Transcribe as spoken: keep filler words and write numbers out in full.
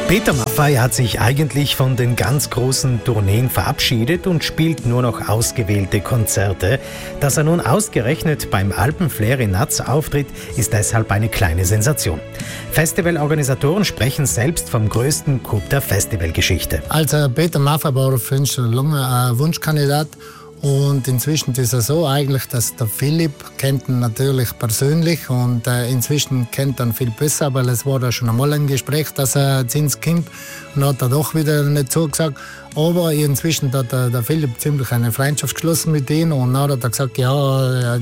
Peter Maffay hat sich eigentlich von den ganz großen Tourneen verabschiedet und spielt nur noch ausgewählte Konzerte. Dass er nun ausgerechnet beim Alpenflair in Natz auftritt, ist deshalb eine kleine Sensation. Festivalorganisatoren sprechen selbst vom größten Coup der Festivalgeschichte. Also Peter Maffay war für uns schon lange ein Wunschkandidat. Und inzwischen ist es so eigentlich, dass der Philipp kennt ihn natürlich persönlich und äh, inzwischen kennt er ihn viel besser, weil es war da schon einmal ein Gespräch, dass er zu uns kommt und hat er doch wieder nicht zugesagt. Aber inzwischen hat der, der Philipp ziemlich eine Freundschaft geschlossen mit ihm und dann hat er gesagt, ja,